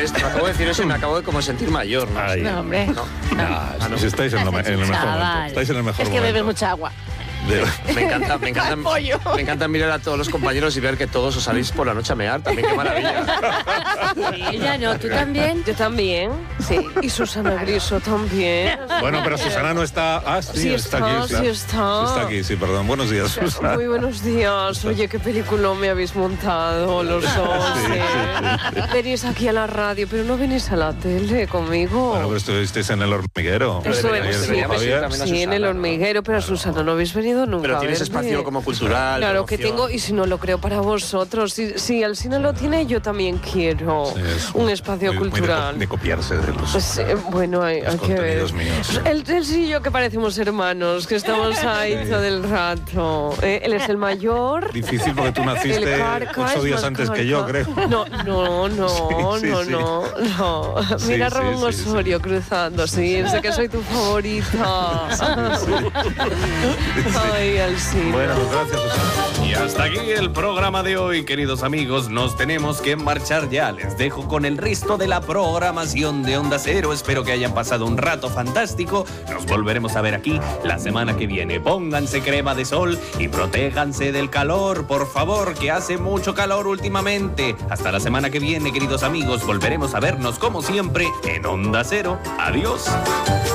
decir eso y me acabo de como sentir mayor, ¿no? Ay. No, hombre. No. Si estáis en el mejor momento. Chaval. Estáis en el mejor Es que momento. bebes mucha agua. Me encanta mirar a todos los compañeros y ver que todos os salís por la noche a mear. También, qué maravilla. Ella no, ¿tú también? Yo también. Sí. Y Susana Griso también. Bueno, pero Susana no está... Ah, sí, Sí está está, aquí. sí está. Está aquí, sí, perdón. Buenos días, Susana. Muy buenos días. Oye, qué película me habéis montado los dos. Venís aquí a la radio, pero no venís a la tele conmigo. Bueno, pero estuvisteis en El Hormiguero. Pero Estuvimos, deberíamos ir Javier. también a sí, en Susana, El ¿no? Hormiguero, pero a Susana no habéis venido nunca. Pero a tienes verme. espacio como cultural. Claro que promoción. tengo, y si no lo creo para vosotros. Si el cine lo tiene, yo también quiero Sí, es un espacio muy cultural. de copiarse de los... Pues, bueno, hay los que ver. contenidos míos. Él sí y yo que parecemos hermanos, que estamos ahí Sí. todo el rato. Él es el mayor. Difícil porque tú naciste El Carca 8 es días más antes que yo, creo. No. Sí, sí. No. Sí, Mira a sí, Ramón sí, Osorio cruzando, sí, sé que soy tu favorita. Ay, Alcina. Bueno, pues gracias, Susana. Y hasta aquí el programa de hoy, queridos amigos. Nos tenemos que marchar ya. Les dejo con el resto de la programación de Onda Cero. Espero que hayan pasado un rato fantástico. Nos volveremos a ver aquí la semana que viene. Pónganse crema de sol y protéjanse del calor, por favor, que hace mucho calor últimamente. Hasta la semana que viene, queridos amigos. Volveremos a vernos como siempre en Onda Cero. Adiós.